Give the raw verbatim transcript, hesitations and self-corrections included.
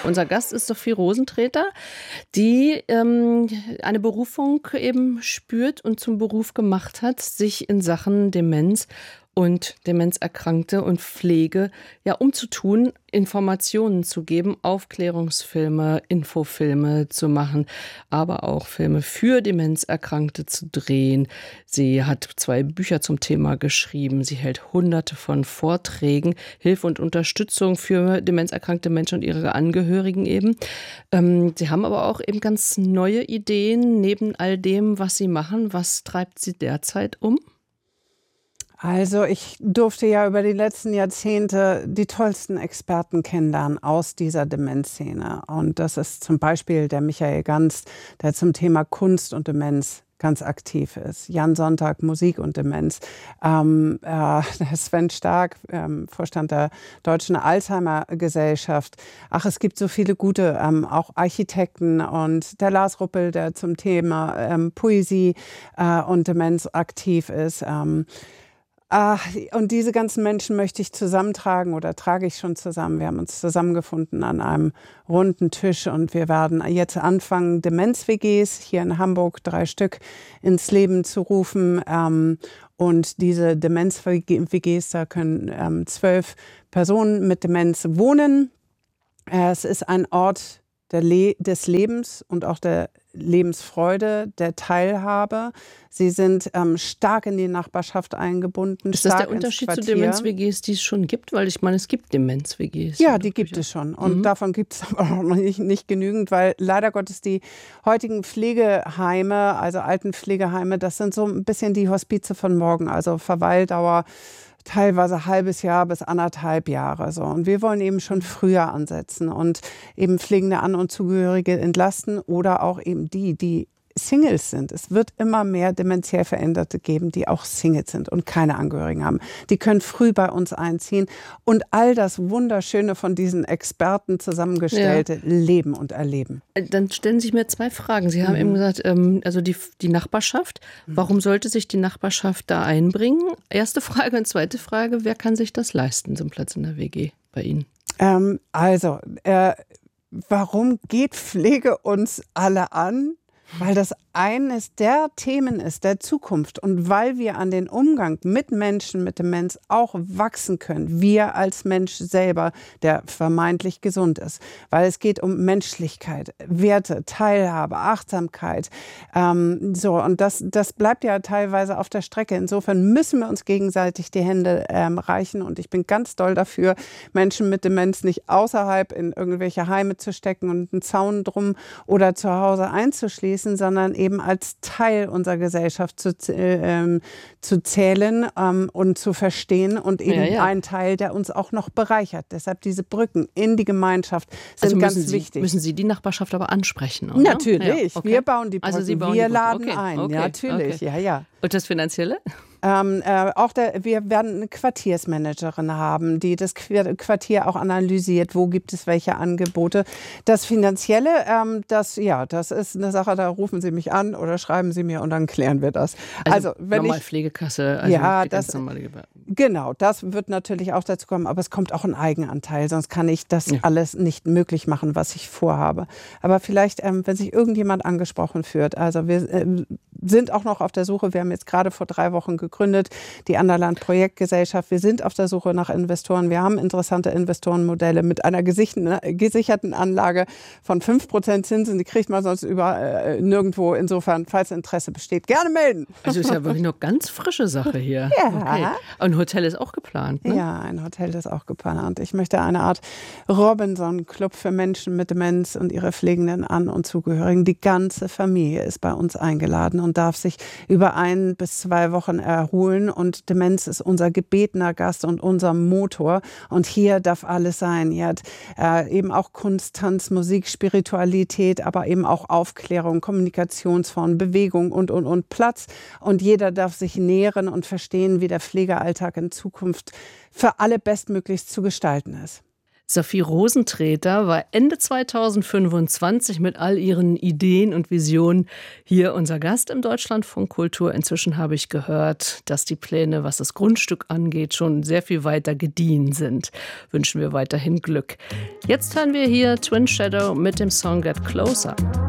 Unser Gast ist Sophie Rosentreter, die ähm, eine Berufung eben spürt und zum Beruf gemacht hat, sich in Sachen Demenz und Demenzerkrankte und Pflege ja umzutun, Informationen zu geben, Aufklärungsfilme, Infofilme zu machen, aber auch Filme für Demenzerkrankte zu drehen. Sie hat zwei Bücher zum Thema geschrieben. Sie hält hunderte von Vorträgen, Hilfe und Unterstützung für demenzerkrankte Menschen und ihre Angehörigen eben. Ähm, sie haben aber auch eben ganz neue Ideen neben all dem, was sie machen. Was treibt sie derzeit um? Also ich durfte ja über die letzten Jahrzehnte die tollsten Experten kennenlernen aus dieser Demenzszene. Und das ist zum Beispiel der Michael Ganz, der zum Thema Kunst und Demenz ganz aktiv ist. Jan Sonntag, Musik und Demenz. Ähm, äh, Sven Stark, ähm, Vorstand der Deutschen Alzheimer-Gesellschaft. Ach, es gibt so viele gute, ähm, auch Architekten, und der Lars Ruppel, der zum Thema ähm, Poesie äh, und Demenz aktiv ist. Ähm, Ah, und diese ganzen Menschen möchte ich zusammentragen oder trage ich schon zusammen. Wir haben uns zusammengefunden an einem runden Tisch und wir werden jetzt anfangen, Demenz-W Gs hier in Hamburg, drei Stück, ins Leben zu rufen. Ähm, und diese Demenz-W Gs, da können ähm, zwölf Personen mit Demenz wohnen. Äh, es ist ein Ort der Le- des Lebens und auch der Lebensfreude, der Teilhabe. Sie sind ähm, stark in die Nachbarschaft eingebunden. Ist das der Unterschied zu Demenz-W Gs, die es schon gibt? Weil ich meine, es gibt Demenz-W Gs. Ja, die gibt es schon. Und mhm. davon gibt es aber auch noch nicht, nicht genügend, weil leider Gottes die heutigen Pflegeheime, also Altenpflegeheime, das sind so ein bisschen die Hospize von morgen, also Verweildauer teilweise halbes Jahr bis anderthalb Jahre. So. Und wir wollen eben schon früher ansetzen und eben pflegende An- und Zugehörige entlasten oder auch eben die, die Singles sind. Es wird immer mehr dementiell Veränderte geben, die auch Singles sind und keine Angehörigen haben. Die können früh bei uns einziehen und all das Wunderschöne von diesen Experten zusammengestellte ja. leben und erleben. Dann stellen sich mir zwei Fragen. Sie haben mhm. eben gesagt, ähm, also die, die Nachbarschaft. Warum sollte sich die Nachbarschaft da einbringen? Erste Frage. Und zweite Frage, wer kann sich das leisten, so einen Platz in der W G bei Ihnen? Ähm, also, äh, warum geht Pflege uns alle an? Weil das eines der Themen ist der Zukunft und weil wir an den Umgang mit Menschen mit Demenz auch wachsen können. Wir als Mensch selber, der vermeintlich gesund ist. Weil es geht um Menschlichkeit, Werte, Teilhabe, Achtsamkeit. Ähm, so, und das, das bleibt ja teilweise auf der Strecke. Insofern müssen wir uns gegenseitig die Hände ähm, reichen. Und ich bin ganz doll dafür, Menschen mit Demenz nicht außerhalb in irgendwelche Heime zu stecken und einen Zaun drum oder zu Hause einzuschließen, sondern eben als Teil unserer Gesellschaft zu, ähm, zu zählen ähm, und zu verstehen und eben ja, ja. ein Teil, der uns auch noch bereichert. Deshalb diese Brücken in die Gemeinschaft sind also ganz Sie, wichtig. Müssen Sie die Nachbarschaft aber ansprechen, oder? Natürlich, ja, okay. wir bauen die Brücken, also Sie bauen wir die Brücken. laden okay. ein, okay. ja, natürlich, okay. ja, ja. Und das Finanzielle? Ähm, äh, auch der, wir werden eine Quartiersmanagerin haben, die das Quartier auch analysiert, wo gibt es welche Angebote. Das Finanzielle, ähm, das, ja, das ist eine Sache, da rufen Sie mich an oder schreiben Sie mir und dann klären wir das. Also, also wenn normal ich, Pflegekasse, also ja, die das, ganz normale genau, das wird natürlich auch dazu kommen, aber es kommt auch ein Eigenanteil, sonst kann ich das ja. alles nicht möglich machen, was ich vorhabe. Aber vielleicht, ähm, wenn sich irgendjemand angesprochen fühlt, also wir äh, sind auch noch auf der Suche, wir haben jetzt gerade vor drei Wochen gegründet, gegründet, die Anderland Projektgesellschaft. Wir sind auf der Suche nach Investoren. Wir haben interessante Investorenmodelle mit einer gesicherten Anlage von fünf Prozent Zinsen. Die kriegt man sonst über, äh, nirgendwo. Insofern, falls Interesse besteht, gerne melden. Also ist ja wirklich noch ganz frische Sache hier. Ja. Okay. Ein Hotel ist auch geplant, ne? Ja, ein Hotel ist auch geplant. Ich möchte eine Art Robinson-Club für Menschen mit Demenz und ihre pflegenden An- und Zugehörigen. Die ganze Familie ist bei uns eingeladen und darf sich über ein bis zwei Wochen erholen. Und Demenz ist unser gebetener Gast und unser Motor. Und hier darf alles sein. Hier hat äh, eben auch Kunst, Tanz, Musik, Spiritualität, aber eben auch Aufklärung, Kommunikationsformen, Bewegung und, und, und Platz. Und jeder darf sich nähren und verstehen, wie der Pflegealltag in Zukunft für alle bestmöglichst zu gestalten ist. Sophie Rosentreter war Ende zweitausendfünfundzwanzig mit all ihren Ideen und Visionen hier unser Gast im Deutschlandfunk Kultur. Inzwischen habe ich gehört, dass die Pläne, was das Grundstück angeht, schon sehr viel weiter gediehen sind. Wünschen wir weiterhin Glück. Jetzt hören wir hier Twin Shadow mit dem Song Get Closer.